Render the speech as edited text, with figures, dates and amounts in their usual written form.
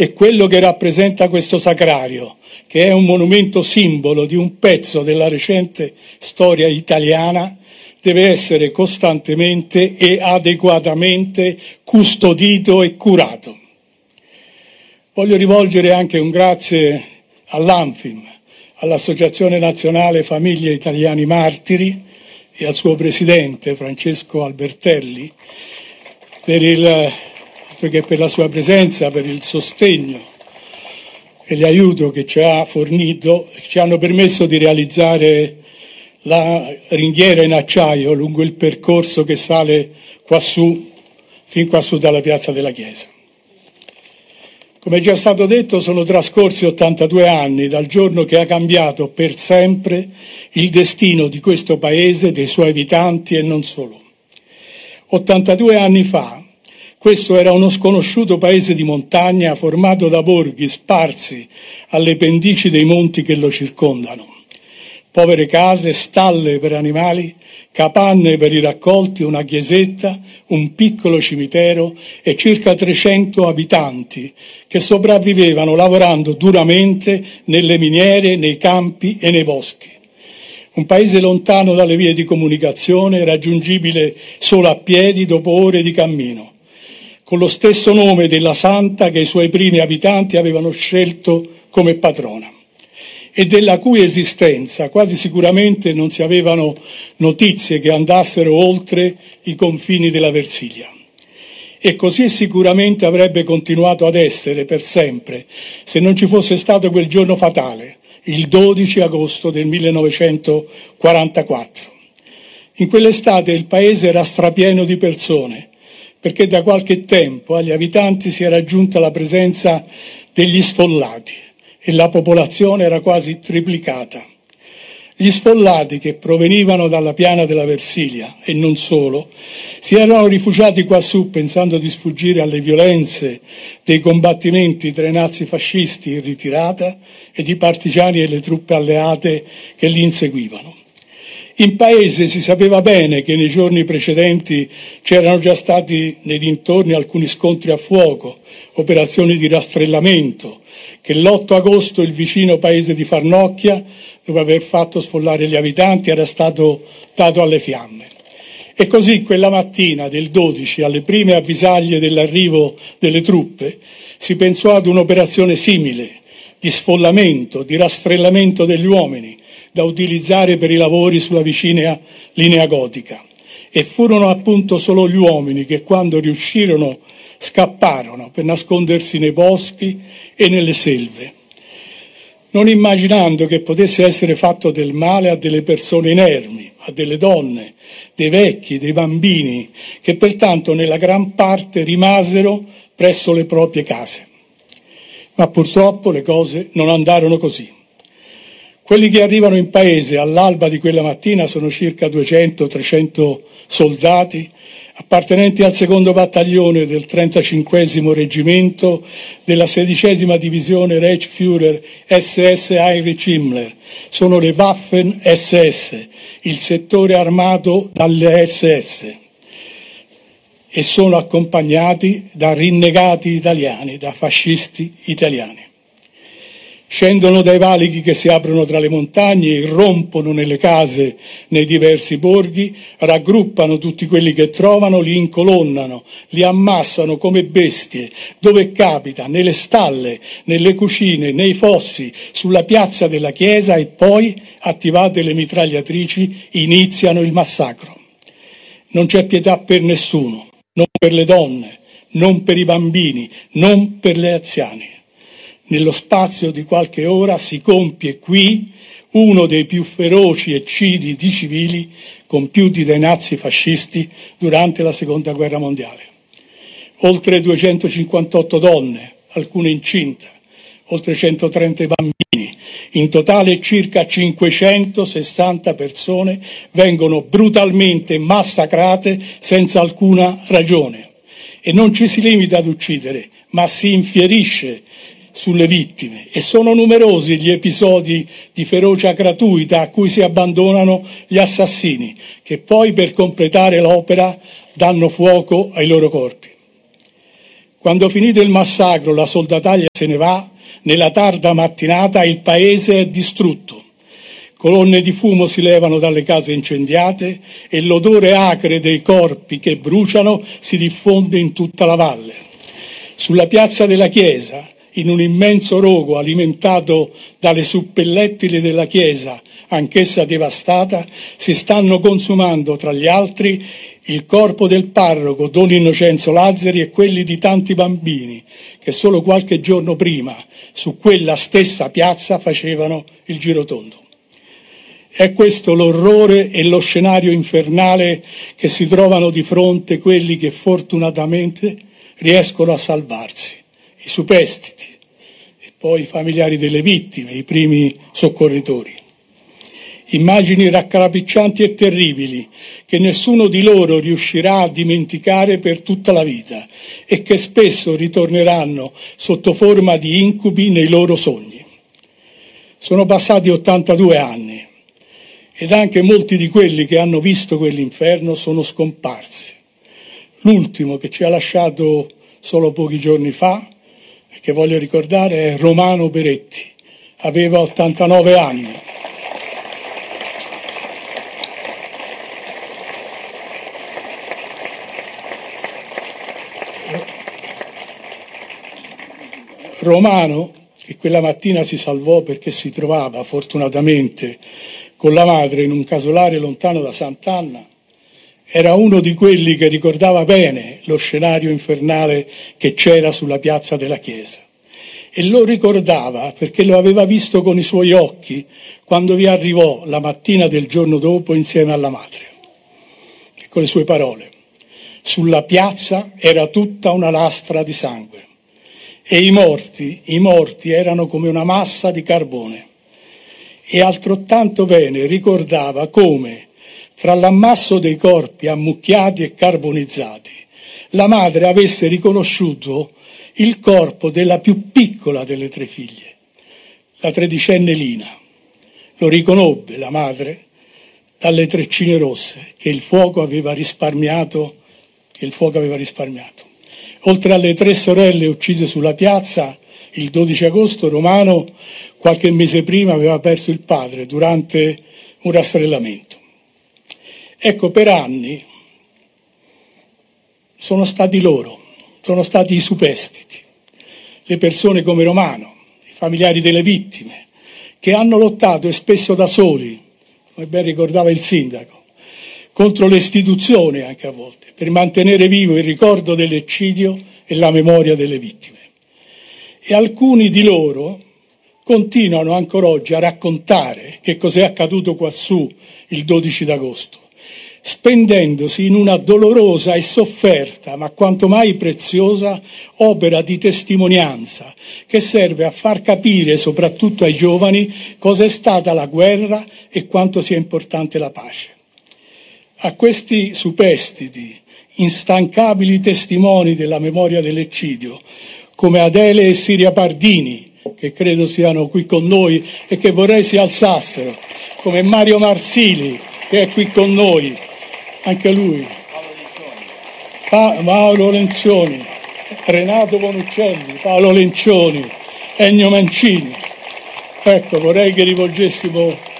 e quello che rappresenta questo sacrario, che è un monumento simbolo di un pezzo della recente storia italiana, deve essere costantemente e adeguatamente custodito e curato. Voglio rivolgere anche un grazie all'ANFIM, all'Associazione Nazionale Famiglie Italiani Martiri e al suo presidente Francesco Albertelli per la sua presenza, per il sostegno e l'aiuto che ci ha fornito, ci hanno permesso di realizzare la ringhiera in acciaio lungo il percorso che sale fin quassù dalla piazza della Chiesa. Come è già stato detto, sono trascorsi 82 anni dal giorno che ha cambiato per sempre il destino di questo paese, dei suoi abitanti e non solo. 82 anni fa, questo era uno sconosciuto paese di montagna formato da borghi sparsi alle pendici dei monti che lo circondano. Povere case, stalle per animali, capanne per i raccolti, una chiesetta, un piccolo cimitero e circa 300 abitanti che sopravvivevano lavorando duramente nelle miniere, nei campi e nei boschi. Un paese lontano dalle vie di comunicazione, raggiungibile solo a piedi dopo ore di cammino, con lo stesso nome della santa che i suoi primi abitanti avevano scelto come patrona, e della cui esistenza quasi sicuramente non si avevano notizie che andassero oltre i confini della Versilia. E così sicuramente avrebbe continuato ad essere per sempre se non ci fosse stato quel giorno fatale, il 12 agosto del 1944. In quell'estate il paese era strapieno di persone, perché da qualche tempo agli abitanti si era aggiunta la presenza degli sfollati e la popolazione era quasi triplicata. Gli sfollati, che provenivano dalla piana della Versilia e non solo, si erano rifugiati quassù pensando di sfuggire alle violenze dei combattimenti tra i nazifascisti in ritirata ed i partigiani e le truppe alleate che li inseguivano. In paese si sapeva bene che nei giorni precedenti c'erano già stati nei dintorni alcuni scontri a fuoco, operazioni di rastrellamento, che l'8 agosto il vicino paese di Farnocchia, dopo aver fatto sfollare gli abitanti, era stato dato alle fiamme. E così quella mattina del 12, alle prime avvisaglie dell'arrivo delle truppe, si pensò ad un'operazione simile, di sfollamento, di rastrellamento degli uomini, da utilizzare per i lavori sulla vicina linea gotica. E furono appunto solo gli uomini che, quando riuscirono, scapparono per nascondersi nei boschi e nelle selve, non immaginando che potesse essere fatto del male a delle persone inermi, a delle donne, dei vecchi, dei bambini, che pertanto nella gran parte rimasero presso le proprie case. Ma purtroppo le cose non andarono così. Quelli che arrivano in paese all'alba di quella mattina sono circa 200-300 soldati appartenenti al secondo battaglione del 35° reggimento della 16ª divisione Reichsführer SS Heinrich Himmler. Sono le Waffen SS, il settore armato dalle SS, e sono accompagnati da rinnegati italiani, da fascisti italiani. Scendono dai valichi che si aprono tra le montagne, irrompono nelle case nei diversi borghi, raggruppano tutti quelli che trovano, li incolonnano, li ammassano come bestie, dove capita, nelle stalle, nelle cucine, nei fossi, sulla piazza della chiesa, e poi, attivate le mitragliatrici, iniziano il massacro. Non c'è pietà per nessuno, non per le donne, non per i bambini, non per gli anziani. Nello spazio di qualche ora si compie qui uno dei più feroci eccidi di civili compiuti dai nazifascisti durante la Seconda Guerra Mondiale. Oltre 258 donne, alcune incinte, oltre 130 bambini, in totale circa 560 persone vengono brutalmente massacrate senza alcuna ragione. E non ci si limita ad uccidere, ma si infierisce sulle vittime, e sono numerosi gli episodi di ferocia gratuita a cui si abbandonano gli assassini, che poi per completare l'opera danno fuoco ai loro corpi. Quando finito il massacro la soldataglia se ne va, nella tarda mattinata il paese è distrutto. Colonne di fumo si levano dalle case incendiate e l'odore acre dei corpi che bruciano si diffonde in tutta la valle. Sulla piazza della chiesa, in un immenso rogo alimentato dalle suppellettili della chiesa, anch'essa devastata, si stanno consumando tra gli altri il corpo del parroco Don Innocenzo Lazzari e quelli di tanti bambini che solo qualche giorno prima su quella stessa piazza facevano il girotondo. È questo l'orrore e lo scenario infernale che si trovano di fronte quelli che fortunatamente riescono a salvarsi, i superstiti e poi i familiari delle vittime, i primi soccorritori. Immagini raccapriccianti e terribili che nessuno di loro riuscirà a dimenticare per tutta la vita e che spesso ritorneranno sotto forma di incubi nei loro sogni. Sono passati 82 anni ed anche molti di quelli che hanno visto quell'inferno sono scomparsi. L'ultimo che ci ha lasciato solo pochi giorni fa e che voglio ricordare è Romano Beretti, aveva 89 anni. Romano, che quella mattina si salvò perché si trovava fortunatamente con la madre in un casolare lontano da Sant'Anna, era uno di quelli che ricordava bene lo scenario infernale che c'era sulla piazza della chiesa. E lo ricordava perché lo aveva visto con i suoi occhi quando vi arrivò la mattina del giorno dopo insieme alla madre. E con le sue parole: sulla piazza era tutta una lastra di sangue. E i morti erano come una massa di carbone. E altrettanto bene ricordava come, tra l'ammasso dei corpi ammucchiati e carbonizzati, la madre avesse riconosciuto il corpo della più piccola delle 3 figlie, la 13enne Lina. Lo riconobbe la madre dalle treccine rosse che il fuoco aveva risparmiato. Oltre alle 3 sorelle uccise sulla piazza, il 12 agosto Romano, qualche mese prima, aveva perso il padre durante un rastrellamento. Ecco, per anni sono stati i superstiti, le persone come Romano, i familiari delle vittime, che hanno lottato e spesso da soli, come ben ricordava il sindaco, contro le istituzioni anche a volte, per mantenere vivo il ricordo dell'eccidio e la memoria delle vittime. E alcuni di loro continuano ancora oggi a raccontare che cos'è accaduto quassù il 12 d'agosto, spendendosi in una dolorosa e sofferta, ma quanto mai preziosa, opera di testimonianza che serve a far capire soprattutto ai giovani cosa è stata la guerra e quanto sia importante la pace. A questi superstiti, instancabili testimoni della memoria dell'eccidio, come Adele e Siria Pardini, che credo siano qui con noi e che vorrei si alzassero, come Mario Marsili, che è qui con noi, anche lui, Mauro Lencioni, Renato Bonuccelli, Paolo Lencioni, Ennio Mancini. Ecco, vorrei che rivolgessimo